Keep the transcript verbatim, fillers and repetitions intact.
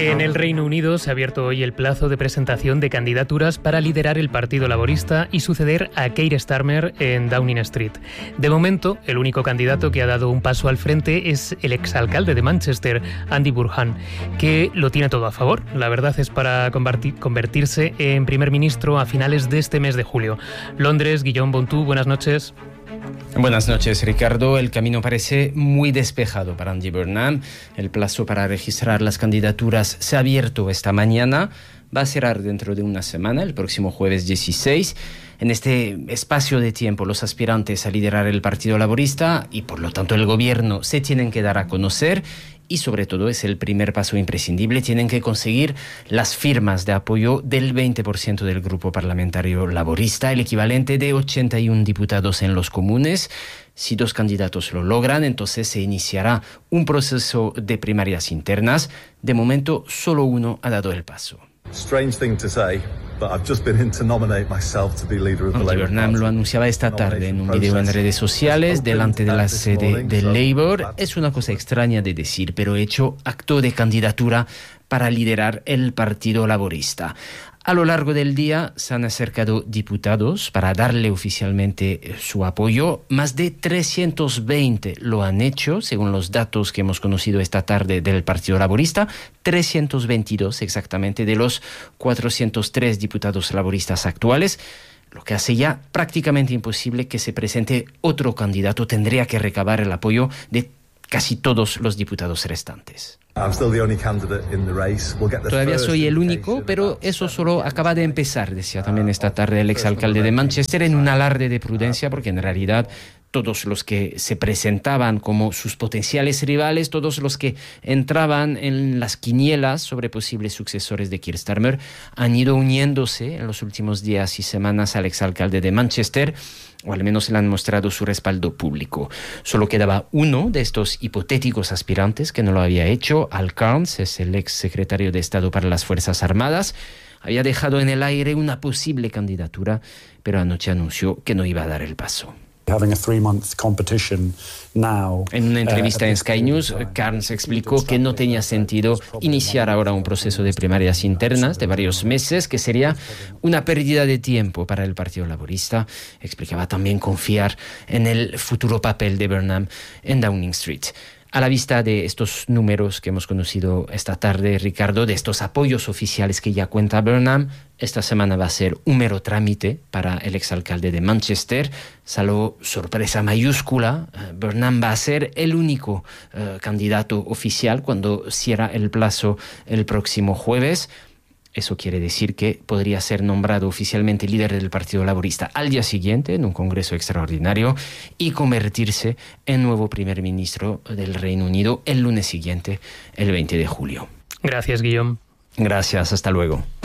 En el Reino Unido se ha abierto hoy el plazo de presentación de candidaturas para liderar el Partido Laborista y suceder a Keir Starmer en Downing Street. De momento, el único candidato que ha dado un paso al frente es el exalcalde de Manchester, Andy Burnham, que lo tiene todo a favor. La verdad es para convertirse en primer ministro a finales de este mes de julio. Londres, Guillaume Bontú, buenas noches. Buenas noches, Ricardo. El camino parece muy despejado para Andy Burnham. El plazo para registrar las candidaturas se ha abierto esta mañana. Va a cerrar dentro de una semana, el próximo jueves dieciséis. En este espacio de tiempo, los aspirantes a liderar el Partido Laborista y, por lo tanto, el gobierno se tienen que dar a conocer. Y sobre todo es el primer paso imprescindible, tienen que conseguir las firmas de apoyo del veinte por ciento del grupo parlamentario laborista, el equivalente de ochenta y uno diputados en los comunes. Si dos candidatos lo logran, entonces se iniciará un proceso de primarias internas. De momento, solo uno ha dado el paso. Strange thing to say, but I've just been in to nominate myself to be leader of the Andy Burnham lo anunciaba esta tarde en un video en redes sociales delante de la sede de Labour. Es una cosa extraña de decir, pero he hecho acto de candidatura para liderar el Partido Laborista. A lo largo del día se han acercado diputados para darle oficialmente su apoyo. Más de trescientos veinte lo han hecho, según los datos que hemos conocido esta tarde del Partido Laborista. trescientos veintidós exactamente de los cuatrocientos tres diputados laboristas actuales, lo que hace ya prácticamente imposible que se presente otro candidato. Tendría que recabar el apoyo de casi todos los diputados restantes. Todavía soy el único, pero eso solo acaba de empezar, decía también esta tarde el exalcalde de Manchester en un alarde de prudencia, porque en realidad todos los que se presentaban como sus potenciales rivales, todos los que entraban en las quinielas sobre posibles sucesores de Keir Starmer, han ido uniéndose en los últimos días y semanas al exalcalde de Manchester, o al menos le han mostrado su respaldo público. Solo quedaba uno de estos hipotéticos aspirantes que no lo había hecho. Al Cairns es el ex secretario de Estado para las Fuerzas Armadas. Había dejado en el aire una posible candidatura, pero anoche anunció que no iba a dar el paso. En una entrevista en Sky News, Cairns explicó que no tenía sentido iniciar ahora un proceso de primarias internas de varios meses, que sería una pérdida de tiempo para el Partido Laborista. Explicaba también confiar en el futuro papel de Burnham en Downing Street. A la vista de estos números que hemos conocido esta tarde, Ricardo, de estos apoyos oficiales que ya cuenta Burnham, esta semana va a ser un mero trámite para el exalcalde de Manchester. Salvo sorpresa mayúscula, Burnham va a ser el único uh, candidato oficial cuando cierra el plazo el próximo jueves. Eso quiere decir que podría ser nombrado oficialmente líder del Partido Laborista al día siguiente en un congreso extraordinario y convertirse en nuevo primer ministro del Reino Unido el lunes siguiente, el veinte de julio. Gracias, Guillaume. Gracias, hasta luego.